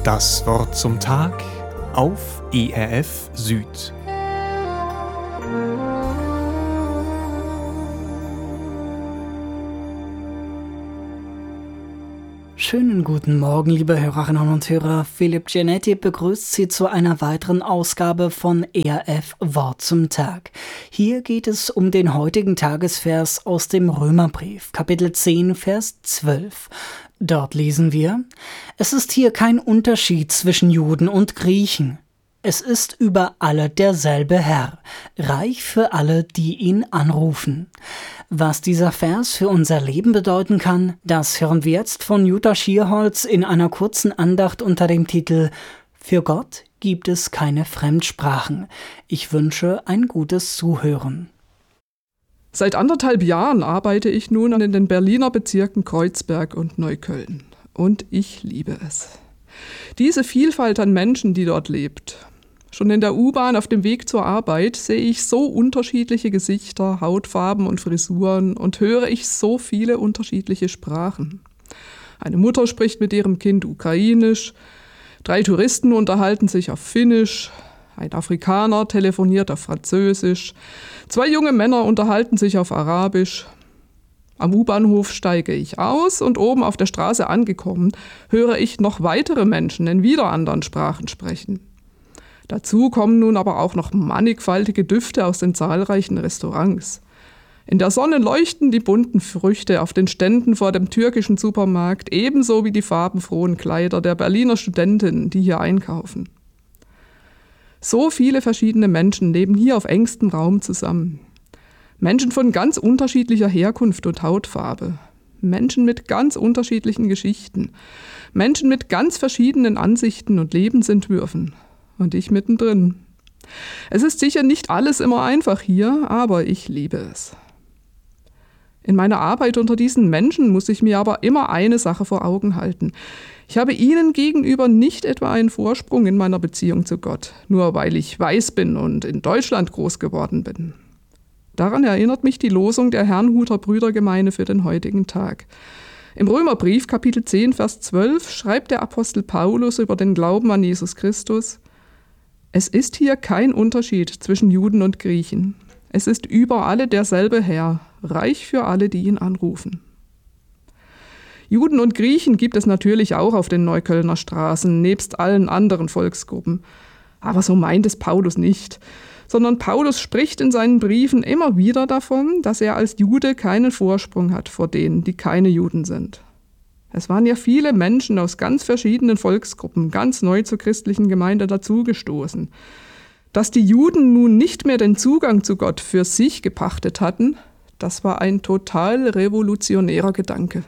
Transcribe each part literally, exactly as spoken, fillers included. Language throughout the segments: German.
Das Wort zum Tag auf E R F Süd. Schönen guten Morgen, liebe Hörerinnen und Hörer. Philipp Giannetti begrüßt Sie zu einer weiteren Ausgabe von E R F Wort zum Tag. Hier geht es um den heutigen Tagesvers aus dem Römerbrief, Kapitel zehn, Vers zwölf. Dort lesen wir: Es ist hier kein Unterschied zwischen Juden und Griechen. Es ist über alle derselbe Herr, reich für alle, die ihn anrufen. Was dieser Vers für unser Leben bedeuten kann, das hören wir jetzt von Jutta Schierholz in einer kurzen Andacht unter dem Titel Für Gott gibt es keine Fremdsprachen. Ich wünsche ein gutes Zuhören. Seit anderthalb Jahren arbeite ich nun in den Berliner Bezirken Kreuzberg und Neukölln. Und ich liebe es. Diese Vielfalt an Menschen, die dort lebt. Schon in der U-Bahn auf dem Weg zur Arbeit sehe ich so unterschiedliche Gesichter, Hautfarben und Frisuren und höre ich so viele unterschiedliche Sprachen. Eine Mutter spricht mit ihrem Kind Ukrainisch, drei Touristen unterhalten sich auf Finnisch, ein Afrikaner telefoniert auf Französisch, zwei junge Männer unterhalten sich auf Arabisch. Am U-Bahnhof steige ich aus und oben auf der Straße angekommen, höre ich noch weitere Menschen in wieder anderen Sprachen sprechen. Dazu kommen nun aber auch noch mannigfaltige Düfte aus den zahlreichen Restaurants. In der Sonne leuchten die bunten Früchte auf den Ständen vor dem türkischen Supermarkt, ebenso wie die farbenfrohen Kleider der Berliner Studentinnen, die hier einkaufen. So viele verschiedene Menschen leben hier auf engstem Raum zusammen. Menschen von ganz unterschiedlicher Herkunft und Hautfarbe. Menschen mit ganz unterschiedlichen Geschichten. Menschen mit ganz verschiedenen Ansichten und Lebensentwürfen. Und ich mittendrin. Es ist sicher nicht alles immer einfach hier, aber ich liebe es. In meiner Arbeit unter diesen Menschen muss ich mir aber immer eine Sache vor Augen halten. Ich habe ihnen gegenüber nicht etwa einen Vorsprung in meiner Beziehung zu Gott, nur weil ich weiß bin und in Deutschland groß geworden bin. Daran erinnert mich die Losung der Herrnhuter Brüdergemeinde für den heutigen Tag. Im Römerbrief, Kapitel zehn, Vers zwölf, schreibt der Apostel Paulus über den Glauben an Jesus Christus: Es ist hier kein Unterschied zwischen Juden und Griechen. Es ist über alle derselbe Herr, reich für alle, die ihn anrufen. Juden und Griechen gibt es natürlich auch auf den Neuköllner Straßen, nebst allen anderen Volksgruppen. Aber so meint es Paulus nicht, sondern Paulus spricht in seinen Briefen immer wieder davon, dass er als Jude keinen Vorsprung hat vor denen, die keine Juden sind. Es waren ja viele Menschen aus ganz verschiedenen Volksgruppen ganz neu zur christlichen Gemeinde dazugestoßen. Dass die Juden nun nicht mehr den Zugang zu Gott für sich gepachtet hatten, das war ein total revolutionärer Gedanke.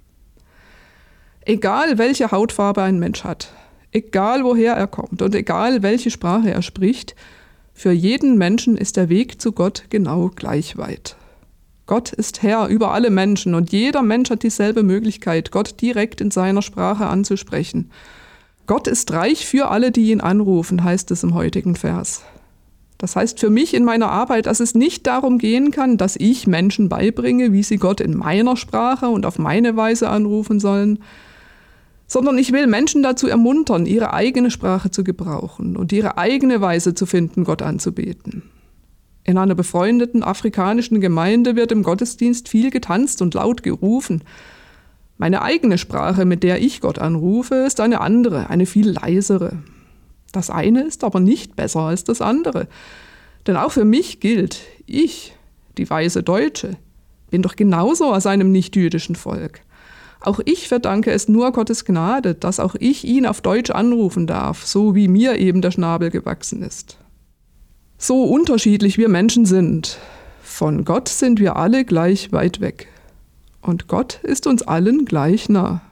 Egal welche Hautfarbe ein Mensch hat, egal woher er kommt und egal welche Sprache er spricht, für jeden Menschen ist der Weg zu Gott genau gleich weit. Gott ist Herr über alle Menschen und jeder Mensch hat dieselbe Möglichkeit, Gott direkt in seiner Sprache anzusprechen. Gott ist reich für alle, die ihn anrufen, heißt es im heutigen Vers. Das heißt für mich in meiner Arbeit, dass es nicht darum gehen kann, dass ich Menschen beibringe, wie sie Gott in meiner Sprache und auf meine Weise anrufen sollen, sondern ich will Menschen dazu ermuntern, ihre eigene Sprache zu gebrauchen und ihre eigene Weise zu finden, Gott anzubeten. In einer befreundeten afrikanischen Gemeinde wird im Gottesdienst viel getanzt und laut gerufen. Meine eigene Sprache, mit der ich Gott anrufe, ist eine andere, eine viel leisere. Das eine ist aber nicht besser als das andere. Denn auch für mich gilt, ich, die weiße Deutsche, bin doch genauso aus einem nicht-jüdischen Volk. Auch ich verdanke es nur Gottes Gnade, dass auch ich ihn auf Deutsch anrufen darf, so wie mir eben der Schnabel gewachsen ist. So unterschiedlich wir Menschen sind, von Gott sind wir alle gleich weit weg. Und Gott ist uns allen gleich nah.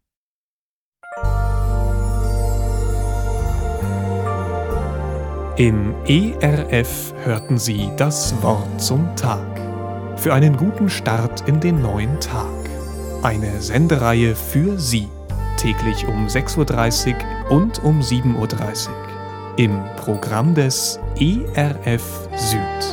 Im E R F hörten Sie das Wort zum Tag. Für einen guten Start in den neuen Tag. Eine Sendereihe für Sie. Täglich um sechs Uhr dreißig und um sieben Uhr dreißig. Im Programm des E R F Süd.